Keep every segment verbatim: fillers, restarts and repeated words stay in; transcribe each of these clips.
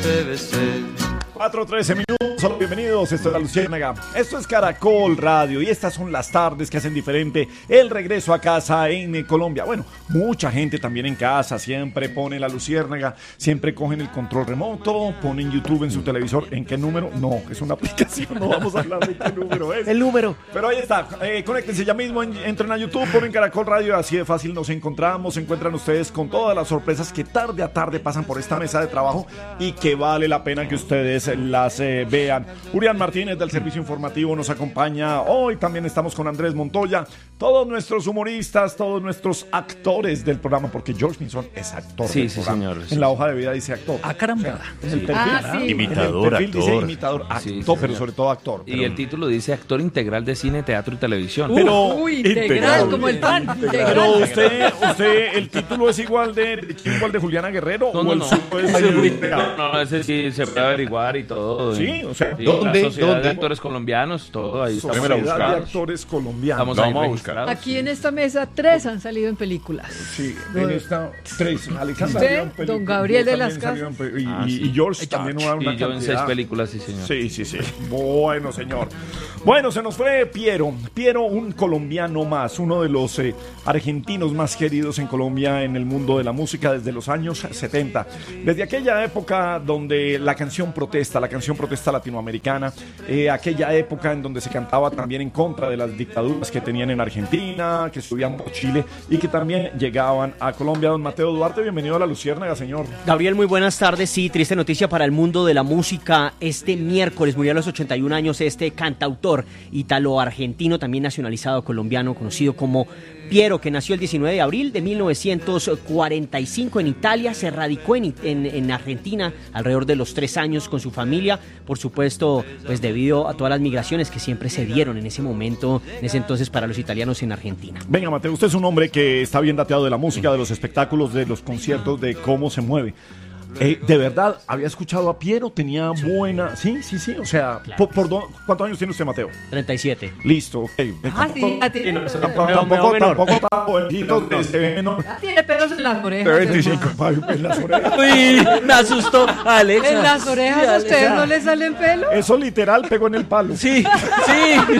te besé. cuatro trece minutos, solo bienvenidos, esto es La Luciérnaga, esto es Caracol Radio y estas son las tardes que hacen diferente el regreso a casa en eh, Colombia. Bueno, mucha gente también en casa siempre pone La Luciérnaga, siempre cogen el control remoto, ponen YouTube en su televisor. ¿En qué número? No, es una aplicación, no vamos a hablar de qué número es. El número. Pero ahí está, eh, conéctense ya mismo, en, entren a YouTube, ponen Caracol Radio, así de fácil nos encontramos, se encuentran ustedes con todas las sorpresas que tarde a tarde pasan por esta mesa de trabajo y que vale la pena que ustedes las eh, vean. Urián Martínez del Servicio Informativo nos acompaña hoy, también estamos con Andrés Montoya, todos nuestros humoristas, todos nuestros actores del programa, porque George Pinzón es actor sí, del sí, programa. señor, sí. En la hoja de vida dice actor. Ah, caramba. En el Sí. perfil, Ah, sí. Imitador, en el perfil actor. dice imitador, actor, Sí, sí, pero señor. sobre todo actor. Y pero- el título dice actor integral de cine, teatro y televisión. Pero- Uy, integral, integral. como el pan. Pero Integral. usted, usted, el título es igual de, igual de Juliana Guerrero No, o no, el no. suyo es Ese, el- no, no, ese sí se puede averiguar y todo. Sí, o sea, Sí, ¿dónde? La sociedad ¿Dónde? de actores colombianos, todo ahí estamos Sociedad de buscados. Actores Colombianos. Estamos Lo ahí vamos a buscar. registrados. Aquí en esta mesa tres han salido en películas. Sí, en esta tres. Alexandra Usted, salió en película, don Gabriel yo de las también salí en pe- Y, Ah, y- sí. y George también una, una Y yo en seis cantidad. películas, sí, señor. Sí, sí, sí. Bueno, señor. Bueno, se nos fue Piero. Piero, un colombiano más, uno de los eh, argentinos más queridos en Colombia en el mundo de la música desde los años setenta. Desde aquella época donde la canción protesta, la canción protesta latinoamericana, eh, aquella época en donde se cantaba también en contra de las dictaduras que tenían en Argentina, que subían por Chile y que también llegaban a Colombia. Don Mateo Duarte, bienvenido a La Luciérnaga, señor. Gabriel, muy buenas tardes. Sí, triste noticia para el mundo de la música. Este miércoles murió a los ochenta y un años este cantautor italo-argentino, también nacionalizado colombiano, conocido como Piero, que nació el diecinueve de abril de mil novecientos cuarenta y cinco en Italia. Se radicó en, en, en Argentina alrededor de los tres años con su familia, por supuesto, pues debido a todas las migraciones que siempre se dieron en ese momento, en ese entonces para los italianos en Argentina. Venga, Mateo, usted es un hombre que está bien dateado de la música, de los espectáculos, de los conciertos, de cómo se mueve. Eh, de verdad, había escuchado a Piero, tenía buena... Sí, sí, sí, o sea, Claro. por, por do- ¿cuántos años tiene usted, Mateo? treinta y siete. Listo, ok. Ah, sí, ya tiene, Tampoco, Veo- tampoco, veo menor. tampoco está jovencito, se ve menor. ya tiene pelos en las De orejas. veinticinco, hermano. en las orejas. Uy, me asustó, Alexa. ¿En las orejas a ustedes no les salen pelos? Eso literal pegó en el palo. Sí, sí.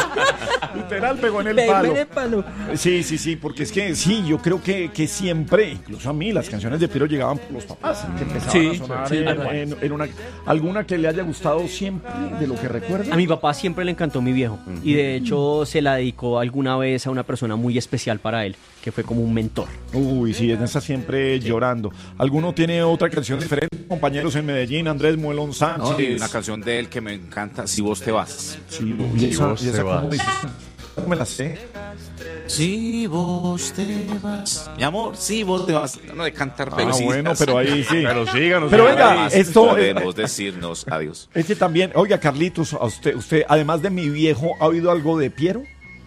Literal pegó en el Pegó palo. en el palo. Sí, sí, sí, porque es que sí, yo creo que, que siempre, incluso a mí, las canciones de Piero llegaban por los papás, que empezaban Sí, a sonar sí, en, verdad. en- en una, alguna que le haya gustado siempre, de lo que recuerda. A mi papá siempre le encantó mi viejo y de hecho se la dedicó alguna vez a una persona muy especial para él, que fue como un mentor. Uy, sí, en esa siempre llorando. ¿Alguno tiene otra canción diferente? Compañeros en Medellín, Andrés Muelón Sánchez. No, y una canción de él que me encanta, Si vos te vas. Sí, uy, esa, vos y esa te cómo vas. dice. No me la sé. Si vos te vas. Mi amor, si vos te vas. No de cantar, pero Ah, sí. bueno, pero ahí sí. Pero síganos. Pero síganos. venga, esto- Podemos decirnos adiós. Es que también, oiga, Carlitos, a usted, usted, además de mi viejo, ¿ha oído algo de Piero?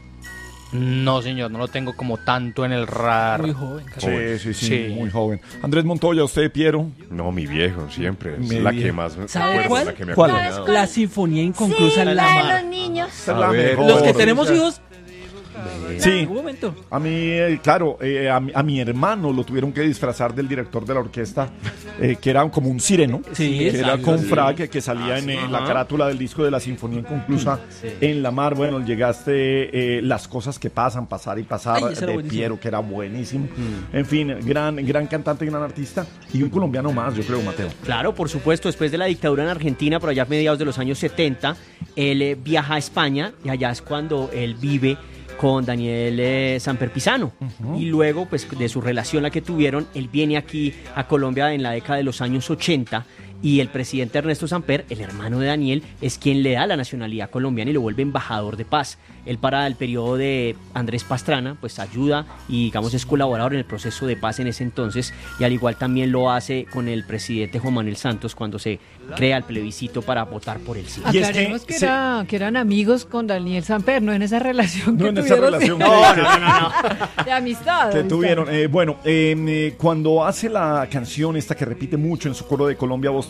No, señor, no lo tengo como tanto en el radar. Muy joven. Sí, sí, sí, Sí. muy joven. Andrés Montoya, ¿usted, Piero? No, mi viejo, siempre. Es Mi la viejo. que más me ¿Sabes acuerdo, cuál? la que me ha ¿Cuál? acompañado. La sinfonía inconclusa Sí, en la la de mar. los niños. Esa es A la ver, mejor. Los que tenemos hijos, Sí. en algún momento. A mí, eh, claro, eh, a, mi, a mi hermano lo tuvieron que disfrazar del director de la orquesta, eh, que era como un sireno, Sí, que era exacto, con sí. frac, que, que salía en, en la carátula del disco de la Sinfonía Inconclusa en la mar. Bueno, llegaste eh, Las cosas que pasan, pasar y pasar, Ay, ese era de buenísimo. Piero, que era buenísimo. En fin, gran, gran cantante, gran artista y un colombiano más, yo creo, Mateo. Claro, por supuesto, después de la dictadura en Argentina, por allá a mediados de los años setenta, él eh, viaja a España y allá es cuando él vive con Daniel eh, Samper Pisano. Y luego, pues, de su relación la que tuvieron, él viene aquí a Colombia en la década de los años ochenta y el presidente Ernesto Samper, el hermano de Daniel, es quien le da la nacionalidad colombiana y lo vuelve embajador de paz. Él para el periodo de Andrés Pastrana, pues ayuda y digamos es colaborador en el proceso de paz en ese entonces y al igual también lo hace con el presidente Juan Manuel Santos cuando se crea el plebiscito para votar por el sí. Y es que Aclaremos que, se- era, que eran amigos con Daniel Samper, no en esa relación No que en esa tuvieron relación de, que- no, que- no, no, no, de amistad. que amistad. tuvieron. Eh, bueno, eh, eh, cuando hace la canción esta que repite mucho en su coro de Colombia, Vos te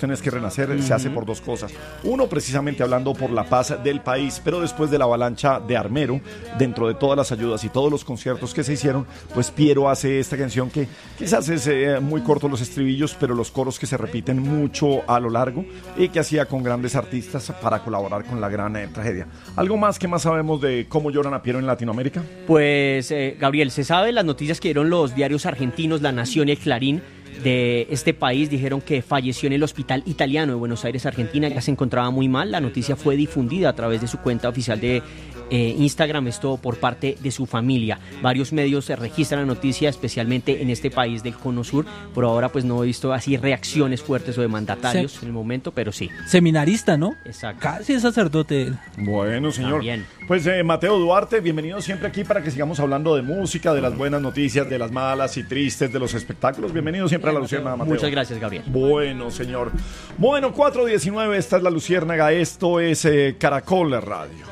tenés que renacer uh-huh. se hace por dos cosas. Uno, precisamente hablando por la paz del país, pero después de la avalancha de Armero, dentro de todas las ayudas y todos los conciertos que se hicieron, pues Piero hace esta canción que quizás es eh, muy corto los estribillos, pero los coros que se repiten mucho a lo largo y que hacía con grandes artistas para colaborar con la gran eh, tragedia. ¿Algo más que más sabemos de cómo lloran a Piero en Latinoamérica? Pues, eh, Gabriel, se sabe las noticias que dieron los diarios argentinos, La Nación y El Clarín, de este país. Dijeron que falleció en el Hospital Italiano de Buenos Aires, Argentina, ya se encontraba muy mal. La noticia fue difundida a través de su cuenta oficial de eh, Instagram, esto por parte de su familia. Varios medios se registran la noticia, especialmente en este país del Cono Sur. Por ahora pues no he visto así reacciones fuertes o de mandatarios sí. en el momento, pero sí. Seminarista, ¿no? Exacto. Casi es sacerdote. Bueno, señor. También. Pues eh, Mateo Duarte, bienvenido siempre aquí para que sigamos hablando de música, de las buenas noticias, de las malas y tristes, de los espectáculos. Bienvenido siempre a La Luciérnaga, Mateo. Muchas gracias, Gabriel. Bueno, señor. Bueno, cuatro diecinueve, esta es La Luciérnaga, esto es eh, Caracol Radio.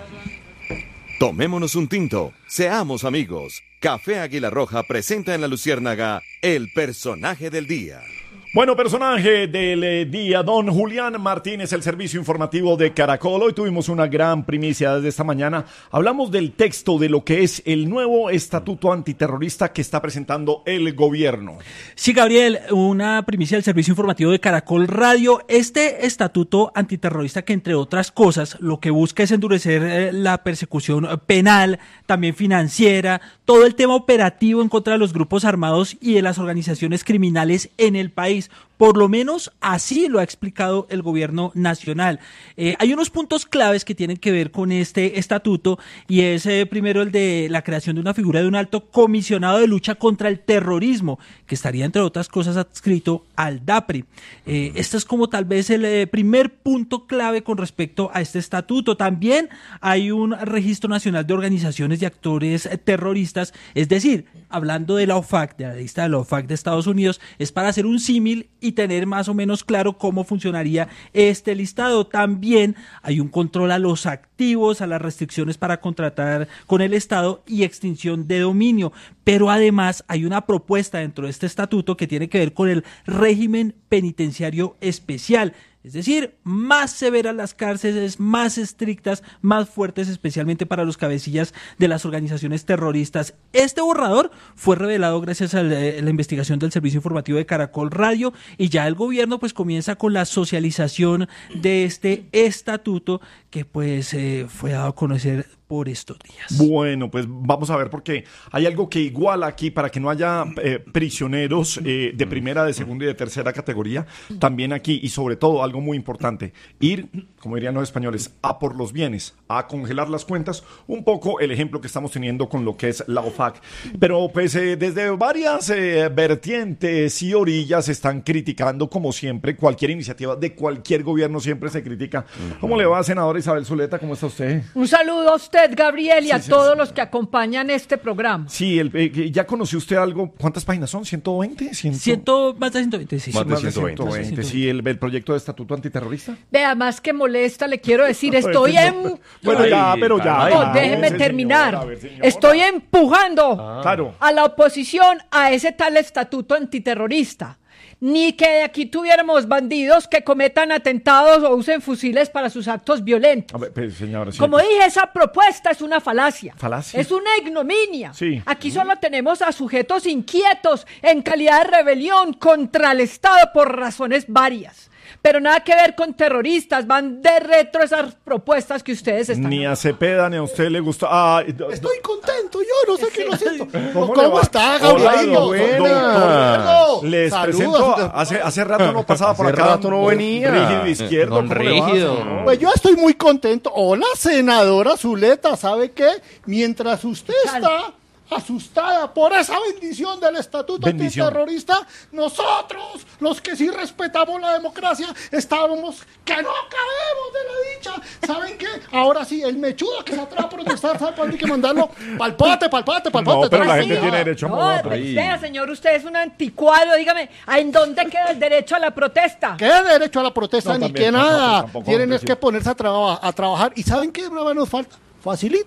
Tomémonos un tinto, seamos amigos. Café Águila Roja presenta en La Luciérnaga el personaje del día. Bueno, personaje del eh, día, don Julián Martínez, el servicio informativo de Caracol. Hoy tuvimos una gran primicia desde esta mañana. Hablamos del texto de lo que es el nuevo estatuto antiterrorista que está presentando el gobierno. Sí, Gabriel, una primicia del servicio informativo de Caracol Radio. Este estatuto antiterrorista que, entre otras cosas, lo que busca es endurecer eh, la persecución penal, también financiera, todo el tema operativo en contra de los grupos armados y de las organizaciones criminales en el país. Por lo menos así lo ha explicado el gobierno nacional. Eh, hay unos puntos claves que tienen que ver con este estatuto y es eh, primero el de la creación de una figura de un alto comisionado de lucha contra el terrorismo, que estaría entre otras cosas adscrito al DAPRI. Eh, este es como tal vez el eh, primer punto clave con respecto a este estatuto. También hay un registro nacional de organizaciones y actores eh, terroristas, es decir, hablando de la O F A C, de la lista de la O F A C de Estados Unidos, es para hacer un símil y tener más o menos claro cómo funcionaría este listado. También hay un control a los activos, a las restricciones para contratar con el Estado y extinción de dominio. Pero además hay una propuesta dentro de este estatuto que tiene que ver con el régimen penitenciario especial. Es decir, más severas las cárceles, más estrictas, más fuertes, especialmente para los cabecillas de las organizaciones terroristas. Este borrador fue revelado gracias a la, a la investigación del servicio informativo de Caracol Radio y ya el gobierno pues comienza con la socialización de este estatuto que pues eh, fue dado a conocer por estos días. Bueno, pues vamos a ver porque hay algo que iguala aquí para que no haya eh, prisioneros eh, de primera, de segunda y de tercera categoría, también aquí, y sobre todo algo muy importante, ir, como dirían los españoles, a por los bienes, a congelar las cuentas, un poco el ejemplo que estamos teniendo con lo que es la O F A C. Pero pues eh, desde varias eh, vertientes y orillas están criticando, como siempre, cualquier iniciativa de cualquier gobierno siempre se critica. ¿Cómo le va, senadora Isabel Zuleta? ¿Cómo está usted? Un saludo a usted, Gabriel, y sí, a sí, todos sí. los que acompañan este programa. Sí, el, eh, ¿ya conoció usted algo? ¿Cuántas páginas son? ¿ciento veinte? ¿cien? Ciento, más de ciento veinte, sí. Más de Más de ciento veinte. ciento veinte, sí, el, el proyecto de estatuto antiterrorista. Vea, más que molesta, le quiero decir, estoy en... Bueno, ya, pero ya. No, ya, déjeme sí, terminar. señora, a ver, señora. Estoy empujando Ah. Claro. a la oposición a ese tal estatuto antiterrorista. Ni que de aquí tuviéramos bandidos que cometan atentados o usen fusiles para sus actos violentos. A ver, pero, señora, sí. Como dije, esa propuesta es una falacia. ¿Falacia? Es una ignominia. Sí. Aquí solo tenemos a sujetos inquietos en calidad de rebelión contra el Estado por razones varias. Pero nada que ver con terroristas, van de retro esas propuestas que ustedes están... Ni a Cepeda ni a usted le gusta. Ah, do- Estoy contento, yo no sé qué lo siento. ¿Cómo ¿Cómo, le va? está, Hola, Gabrielito? doctor, Buena. doctor. Les Saludos. presento, hace, hace rato no pasaba por Hace acá. rato no don venía. Rígido izquierdo. Don ¿cómo le va, Rígido. señor? Pues yo estoy muy contento. Hola, senadora Zuleta, ¿sabe qué? Mientras usted está asustada por esa bendición del estatuto Bendición. antiterrorista, nosotros, los que sí respetamos la democracia, estábamos que no cabemos de la dicha. ¿Saben qué? Ahora sí, el mechudo que se atreve a protestar, ¿sabe cuándo hay que mandarlo? Palpate, palpate, palpate. No, pero la ¿Ah, gente sí? tiene derecho a No, mover. pues, vea, señor, usted es un anticuado. Dígame, ¿en dónde queda el derecho a la protesta? ¿Qué derecho a la protesta? No, Ni también, que no, nada. tampoco, Tienen hombre, es sí. que ponerse a, traba- a trabajar. ¿Y saben qué brava nos falta? Facilito.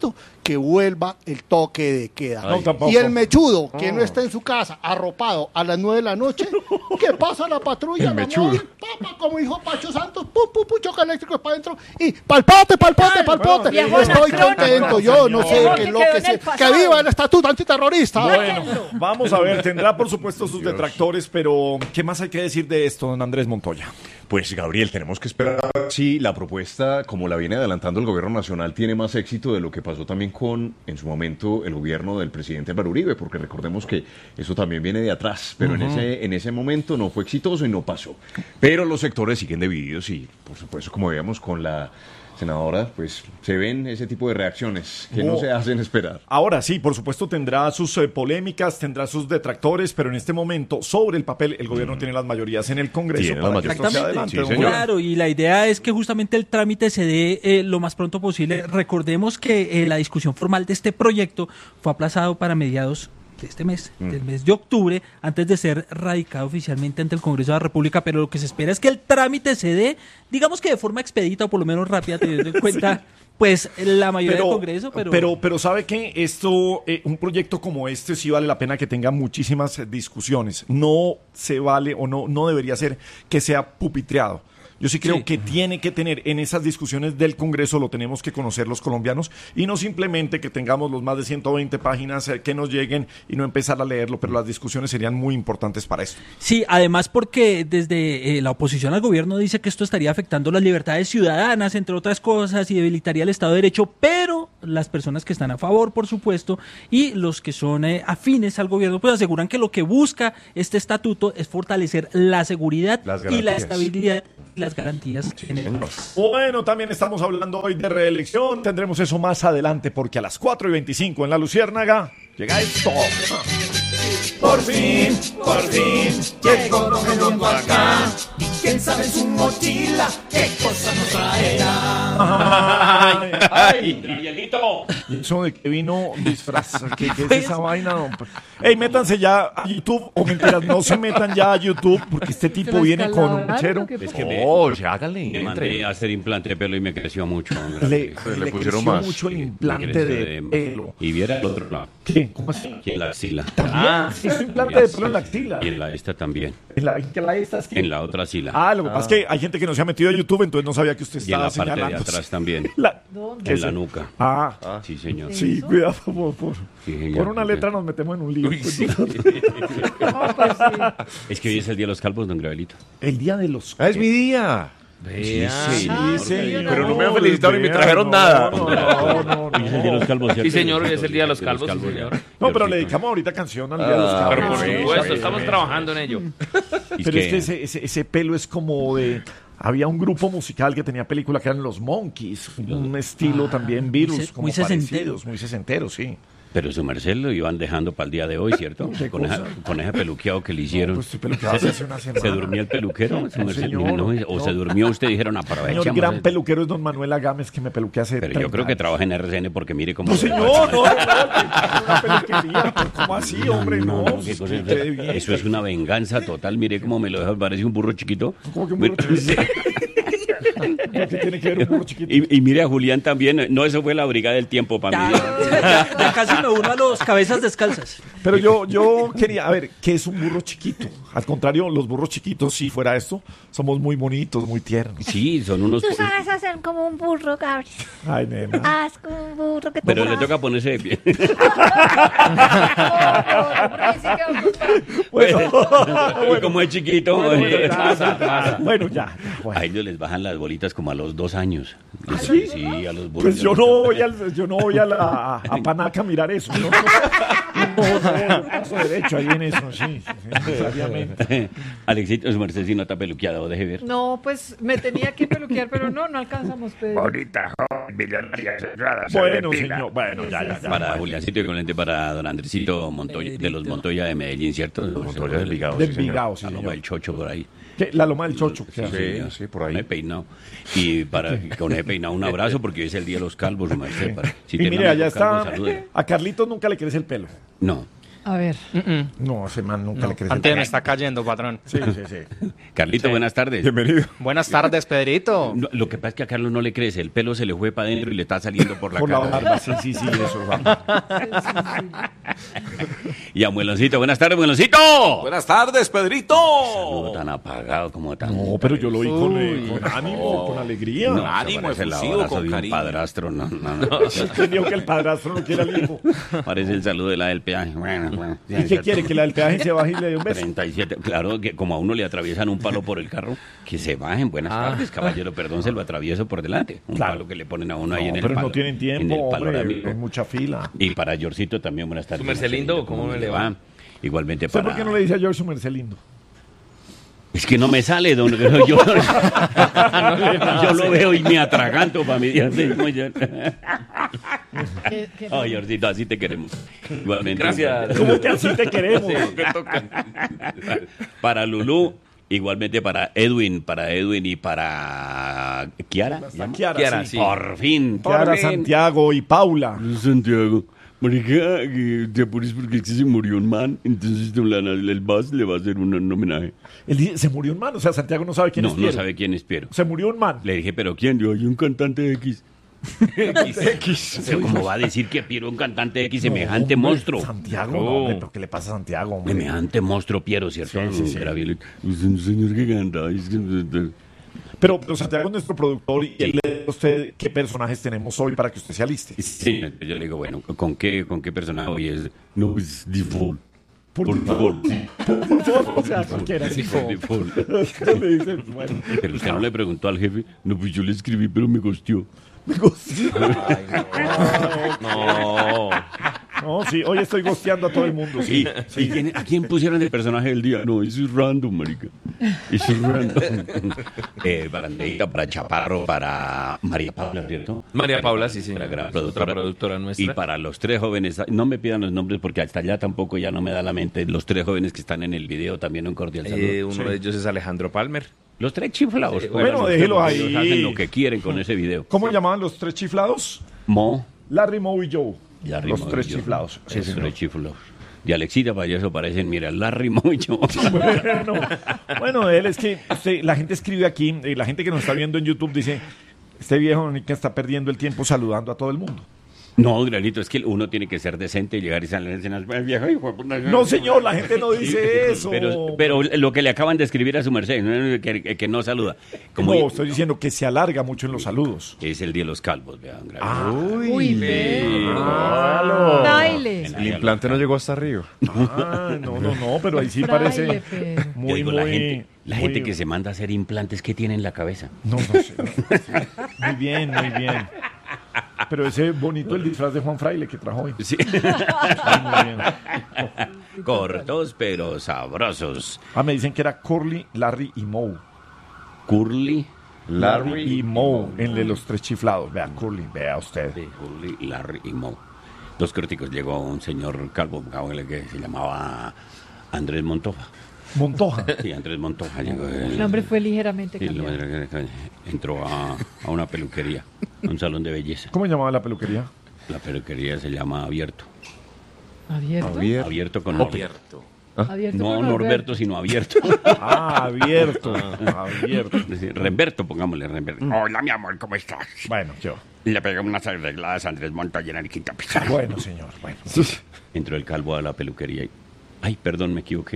que vuelva el toque de queda. No, tampoco. Y el mechudo que Oh. no está en su casa arropado a las nueve de la noche, que pasa la patrulla, El la mechudo. móvil, papa, como dijo Pacho Santos, pum, pum, pum, choque eléctrico para adentro y palpote, palpote, palpote. viejo Estoy anacrónico. contento, yo no sé Viejo qué que es lo quedó que en el se... Que pasado. viva el estatuto antiterrorista. Bueno, vamos a ver, tendrá por supuesto sus detractores, pero ¿qué más hay que decir de esto, don Andrés Montoya? Pues Gabriel, tenemos que esperar si la propuesta, como la viene adelantando el gobierno nacional, tiene más éxito de lo que pasó también con, en su momento, el gobierno del presidente Álvaro Uribe, porque recordemos que eso también viene de atrás, pero en ese en ese momento no fue exitoso y no pasó. Pero los sectores siguen divididos y, por supuesto, como veíamos con la senadora, pues se ven ese tipo de reacciones que no Oh. se hacen esperar. Ahora sí, por supuesto tendrá sus eh, polémicas, tendrá sus detractores, pero en este momento, sobre el papel, el gobierno tiene las mayorías en el Congreso Tiene para las que esto mayorías. sea adelante. Sí, don señor. Juan. Claro, y la idea es que justamente el trámite se dé eh, lo más pronto posible. Recordemos que eh, la discusión formal de este proyecto fue aplazado para mediados de este mes, del mes de octubre, antes de ser radicado oficialmente ante el Congreso de la República, pero lo que se espera es que el trámite se dé, digamos que de forma expedita o por lo menos rápida, teniendo en cuenta pues la mayoría del Congreso, pero... pero, pero ¿sabe qué? Esto, eh, un proyecto como este sí vale la pena que tenga muchísimas eh, discusiones. No se vale o no, no debería ser que sea pupitreado. Yo sí creo Sí. que tiene que tener en esas discusiones del Congreso, lo tenemos que conocer los colombianos y no simplemente que tengamos los más de ciento veinte páginas eh, que nos lleguen y no empezar a leerlo, pero las discusiones serían muy importantes para esto. Sí, además porque desde eh, la oposición al gobierno dice que esto estaría afectando las libertades ciudadanas, entre otras cosas, y debilitaría el Estado de Derecho, pero las personas que están a favor, por supuesto, y los que son eh, afines al gobierno, pues aseguran que lo que busca este estatuto es fortalecer la seguridad Las y la garantías. estabilidad y las garantías en el país. Bueno, también estamos hablando hoy de reelección. Tendremos eso más adelante porque a las cuatro y veinticinco en La Luciérnaga llega esto. Por fin, por fin, llegó Don Redondo acá. ¿Quién sabe su mochila qué cosa nos traerá? Ay, ay, Gabrielito. Eso de que vino disfraz, ¿qué, qué es esa vaina? No? Ey, métanse ya a YouTube, o mentiras, no se metan ya a YouTube porque este tipo viene con un mechero. Es que me- Oh, ya hágale. Me mandé a hacer implante de pelo y me creció mucho. hombre. Le, le le pusieron creció más. mucho el Me implante creció de pelo. Y viera el otro lado. ¿Qué? ¿Cómo así? Aquí en la axila. Ah, sí, es implante de pelo en la axila. Y en la esta también. En la, ¿en la esta es que- En la otra axila. Ah, lo que pasa es que hay gente que no se ha metido a YouTube, entonces no sabía que usted y en estaba la parte de señalando. atrás también. La- ¿qué En es la eso? nuca. Ah, Sí, señor. sí, cuidado, por, por, Sí, señor. por una letra nos metemos en un lío. Es que hoy es el Día de los Calvos, don Gravelito. El día de los... Ah, es mi día. Sí, Sí, señor. Pero no me han felicitado ni me trajeron nada. No, no, no, Hoy es el Día de los Calvos. Sí, señor, hoy es el Día de los Calvos, sí, señor. No, pero le dedicamos ahorita canción al día de los Ah, Pero Calvos. por sí, supuesto, sí, estamos sí. trabajando en ello. Y Pero es que ese, ese, ese pelo es como de... Había un grupo musical que tenía película que eran los Monkeys, un estilo también virus, muy se- como muy sesentero. parecidos, muy sesentero, sí. Pero su merced lo iban dejando para el día de hoy, ¿cierto? ¿Qué Con, esa, cosa? con ese peluqueado que le hicieron. Pues estoy peluqueado se, hace una semana. ¿Se durmió el peluquero? Su No, merced, señor, no, o no. se durmió usted, dijeron, Señor, aprovechamos. gran esto. peluquero es don Manuel Agames que me peluquea hace Pero yo creo que trabaja en R C N porque mire cómo... No, señor, no, no, no, una peluquería, pero ¿cómo así, hombre? No, No, qué cosa- quede bien. eso es una venganza total. Mire cómo me lo deja, parece un burro chiquito. ¿Cómo que un burro chiquito? ¿Qué tiene que ver un burro chiquito? Y, y mire a Julián también. No, eso fue la brigada del tiempo para mí. Ya, ya- ya casi me uno a los cabezas descalzas. Pero yo, yo quería, a ver, ¿qué es un burro chiquito? Al contrario, los burros chiquitos, si fuera esto, somos muy bonitos, muy tiernos. Sí, son unos... Tú sabes hacer como un burro, Gabriel. Ay, nena. Haz como un burro que te Pero le pasa. toca ponerse de pie. Bueno, Y como es chiquito. bueno, ya, ya, ya. Bueno, ya. Bueno. A ellos les bajan las bolitas como a los dos años. ¿Sí? Sí, a los burros. Pues yo no voy, al, yo no voy a, la, a, a Panaca a mirar eso. No, no, no, no, paso derecho ahí en eso, sí, sí, sí, necesariamente. Alexito, su merced si no está peluqueado, deje ver. No, pues me tenía que peluquear, pero no, no alcanzamos, Pedro. Bonita, joven, millonaria, cerrada, Bueno, Serpentina. señor, bueno, ya, ya, ya. Para Juliancito y con para don Andresito Montoya, de los Montoya de Medellín, ¿cierto? Montoya del Vigado, Del sí, señor. Vigado, sí, La Loma señor. del Chocho por ahí. ¿Qué? La loma del chocho. Sí, ¿qué? señor. sí, por ahí. Con ese peinado. Y para, con ese peinado, un abrazo porque hoy es el día de los calvos, su merced. Para- si Y tiene mire, allá amigos calvos, está. salúdelo. A Carlitos nunca le crece el pelo. No. A ver. No, ese man nunca No, le crece. antes me está cayendo, patrón. Sí, sí, sí. Carlito, Sí. buenas tardes. Bienvenido. Buenas tardes, Pedrito. No, lo que pasa es que a Carlos no le crece, el pelo se le fue para adentro y le está saliendo por la Por la cara. barba, sí, sí, sí, eso va. Y a Mueloncito, buenas tardes, Mueloncito. Buenas tardes, Pedrito. Saludo tan apagado como tan... No, pero yo lo vi con, eh, con ánimo, con alegría. No, ánimo, parece el efusivo, abrazo con de un cariño. padrastro, no, no, no. ¿Quién dijo que el padrastro no quiere al hijo? Parece el saludo de la del peaje. Bueno, bueno. ¿Y qué quiere? ¿Que la del peaje se baje y le dé un beso? treinta y siete, claro, que como a uno le atraviesan un palo por el carro, que se bajen. Buenas Ah. tardes, caballero, perdón, se lo atravieso por delante. Un Claro. palo que le ponen a uno ahí No, en el pero palo. no tienen en tiempo, el palo hombre, amigo. hay mucha fila. Y para Yorcito también, buenas tardes. Su merced lindo, Marcelito, ¿cómo le va? Igualmente ¿Usted para... por qué no le dice a George su merced lindo? Es que no me sale, don... Yo, yo, yo lo veo y me atraganto para mi día. ¿Qué- qué- Ay, Yorcito, así te queremos. Igualmente. Gracias. ¿Cómo que así te queremos? Sí, que toca. Para Lulú, igualmente para Edwin, para Edwin y para Kiara. ¿se llama? Kiara, Kiara, sí. sí. Por fin. Kiara, por fin. Santiago y Paula. Santiago, marica, que te apures porque es que se murió un man, entonces la- la- el B A S le va a hacer un, un homenaje. Él dice, se murió un man, o sea, Santiago no sabe quién No, es no Piero. sabe quién es Piero. Se murió un man. Le dije, ¿pero quién? Yo, hay un cantante X. X. O sea, ¿cómo va a decir que Piero es un cantante X, semejante hombre, monstruo? Santiago, No. no, hombre, ¿pero qué le pasa a Santiago, hombre? Semejante monstruo, Piero, ¿cierto? Sí, sí, sí. Gabriel. Es un señor que canta. es que- Pero, pero Santiago es nuestro productor y él le dice a usted qué personajes tenemos hoy para que usted se aliste. Sí, yo le digo, bueno, ¿con qué, con qué personaje hoy es? No, pues default. Por, Por favor. Por favor, o sea, cualquiera. sí. Default. Le dice, bueno, Pero usted no le preguntó al jefe. No, pues yo le escribí, pero me gosteó. me gustó. No. No, sí, hoy estoy gosteando a todo el mundo. Sí, ¿Y, y quién- a quién pusieron el personaje del día? No, eso es random, marica. Eso es random. Eh, para Andreita, para Chaparro, para María Paula, ¿cierto? María Paula, sí, sí. La gran Otra productora. productora nuestra. Y para los tres jóvenes, no me pidan los nombres porque hasta allá tampoco ya no me da la mente. Los tres jóvenes que están en el video, también un cordial saludo. Eh, uno de ellos es Alejandro Palmer. Los tres chiflados. Sí, pues, bueno, los déjelo tres, ahí. ellos hacen lo que quieren con ese video. ¿Cómo llamaban los tres chiflados? Mo, Larry, Moe y Joe. ya Los tres chiflados. Sí, Los señor. tres chiflados. De Alexita para eso parecen, mira, Larry, Mo y yo. Bueno, bueno, él es que usted- la gente escribe aquí, y la gente que nos está viendo en YouTube dice, este viejo que está perdiendo el tiempo saludando a todo el mundo. No, Granito, es que uno tiene que ser decente y llegar y salir en escenas. "Ay, viejo, hijo de puta". No, señor, la gente no dice eso. Pero, pero lo que le acaban de escribir a su merced, ¿no? que, que no saluda. Como No, estoy diciendo que se alarga mucho en los saludos. es el día de los calvos, vean. Granito. Uy, ve. Claro. Baile. El implante no llegó hasta arriba. Ah, no, no, no, pero ahí sí Fraile, parece pero- Yo muy, digo, muy... la gente, la muy- gente que se manda a hacer implantes, ¿qué tiene en la cabeza? No, no sé. Muy bien, muy bien. Pero ese bonito el disfraz de Juan Fraile que trajo hoy. Sí. Ay, muy bien. Cortos pero sabrosos. Ah, me dicen que era Curly, Larry y Moe. Curly, Larry y Moe, el de los tres chiflados. Vea, Curly, vea usted. de Curly, Larry y Mo. Dos críticos. Llegó un señor calvo que se llamaba Andrés Montoja. Montoja. Sí, Andrés Montoja llegó. El nombre fue ligeramente Sí, lo- cambiado. entró a, a una peluquería, a un salón de belleza. ¿Cómo llamaba la peluquería? La peluquería se llama Abierto. ¿Abierto? Abierto con Norberto. Abierto. Abierto No con Norberto, sino Abierto. Ah, abierto. Abierto. Es decir, Remberto, pongámosle Remberto. Hola, mi amor, ¿cómo estás? Bueno, yo. Le pegué unas arregladas a Andrés Montoya en el quinta Pizarro. Bueno, señor. Bueno. Entró el calvo a la peluquería y... Ay, perdón, me equivoqué.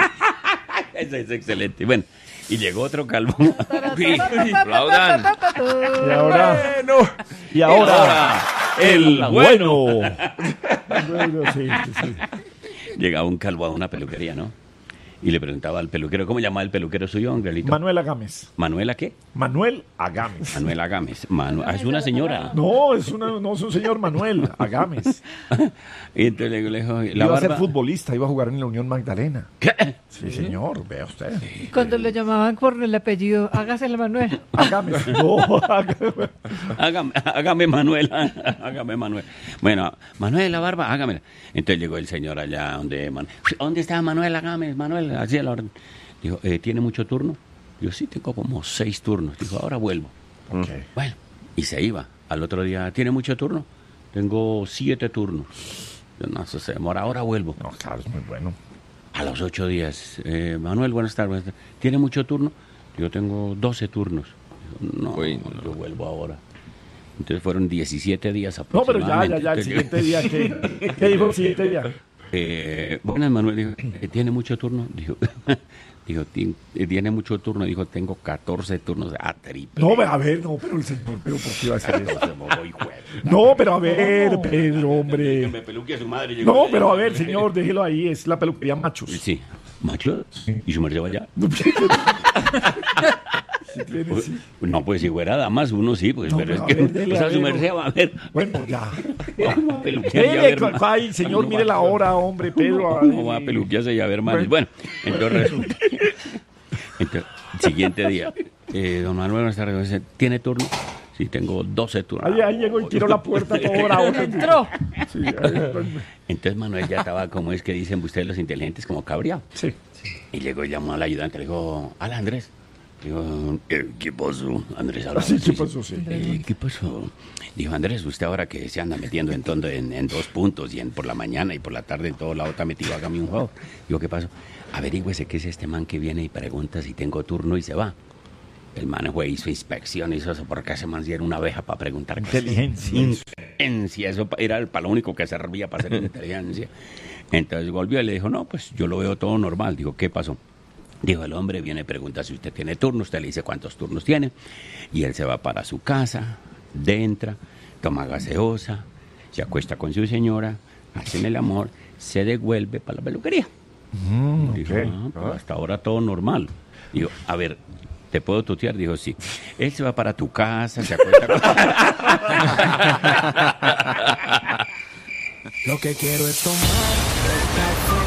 Eso es excelente. Bueno, y llegó otro calvo. Aplaudan. Y ahora. Y ahora. El bueno. Bueno, sí, sí, sí. Llegaba un calvo a una peluquería, ¿no? Y le preguntaba al peluquero, ¿cómo llamaba el peluquero suyo, Angelito? Manuela Gámez. ¿Manuela qué? Manuel Agames. Manuela Gámez. Manu- ah, es una señora. No, es, una, no, es un señor Manuel Agames. Y entonces le le dijo, la Iba a ser barba... futbolista, iba a jugar en la Unión Magdalena. ¿Qué? Sí, señor, vea usted. Y cuando le llamaban por el apellido, hágase el Manuel. Agames. No, Agames. Hágame, hágame Manuel, hágame Manuel. Bueno, Manuel, la barba, hágame. Entonces llegó el señor allá donde... Man- ¿Dónde está Manuel? Hágame, Manuel, así a la orden. Dijo, eh, ¿tiene mucho turno? Yo sí tengo como seis turnos. Dijo, ahora vuelvo. Ok. Bueno, y se iba. Al otro día, ¿tiene mucho turno? Tengo siete turnos. Yo, no, eso se demora, ahora vuelvo. No, claro, es muy bueno. A los ocho días, eh, Manuel, buenas tardes. ¿Tiene mucho turno? Yo tengo doce turnos. Digo, no, Uy, no, yo vuelvo ahora. Entonces fueron diecisiete días No, pero aproximadamente. ya, ya, ya, el Entonces siguiente yo- día, ¿qué, ¿qué dijo el siguiente día? Eh, buenas, Manuel, dijo, eh, ¿tiene mucho turno? Dijo, dijo, "Tien- eh, ¿tiene mucho turno? Dijo, tengo catorce turnos a triple. No, a ver, no, pero el señor, pero ¿por qué iba a hacer eso? Entonces, me voy, juez. No, pero a ver, Pedro, Que hombre. me peluque a su madre. llegó No, el- pero a ver, señor, déjelo ahí, es la peluquería Machos. Sí. ¿Macho? ¿Y su merced va allá? Sí tiene, sí. No, pues si fuera damas, uno sí, pues, No, pero es pero a que, ver, dele, o sea, a su ver, merced va a ver. Bueno, ya. Vamos a peluquear y a Dele, ver cu- más. ay, señor, mire la hora, hombre, Pedro. No va a peluquearse y a ver más. Bueno, entonces resulta. Entonces, siguiente día. Eh, don Manuel, buenas tardes. Dice, ¿tiene turno? Sí, tengo doce turnos. Ahí, ahí llegó y tiró la puerta todo bravo. Entró. Sí, ahí- Entonces Manuel ya estaba, como es que dicen ustedes los inteligentes, como cabreado. sí. Y llegó y llamó al ayudante, le dijo, hola Andrés. Dijo, "Eh, ¿qué pasó? Andrés hablaba. Sí, ¿qué Sí, sí. pasó? Sí. Eh, ¿Qué pasó? Dijo, Andrés, usted ahora que se anda metiendo en, todo, en, en dos puntos y en por la mañana y por la tarde en todo lado está metido, hágame un favor. Digo, ¿qué pasó? Averígüese qué es este man que viene y pregunta si tengo turno y se va. El man fue, hizo inspección, hizo eso, porque ese man sí era una abeja para preguntar. Inteligencia. Inteligencia, eso pa- era para lo único que servía para hacer inteligencia. Entonces volvió y le dijo, no, pues yo lo veo todo normal. Digo, ¿qué pasó? Dijo, el hombre viene y pregunta si usted tiene turno, usted le dice cuántos turnos tiene, y él se va para su casa, entra, toma gaseosa, se acuesta con su señora, hacen el amor, se devuelve para la peluquería. Dijo, ok. "Ah, pero hasta ahora todo normal". Digo, a ver, ¿te puedo tutear? Dijo, sí. Él se va para tu casa, se acuesta con... Lo que quiero es tomar el café